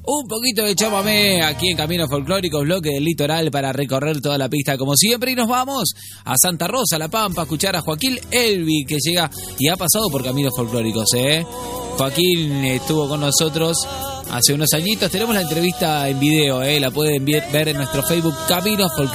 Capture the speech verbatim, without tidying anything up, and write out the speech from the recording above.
Un poquito de chamamé aquí en Caminos Folclóricos, bloque del litoral para recorrer toda la pista como siempre. Y nos vamos a Santa Rosa, La Pampa, a escuchar a Joaquín Elvi, que llega y ha pasado por Caminos Folclóricos, ¿eh? Joaquín estuvo con nosotros hace unos añitos. Tenemos la entrevista en video, ¿eh? La pueden ver en nuestro Facebook Caminos Folclóricos.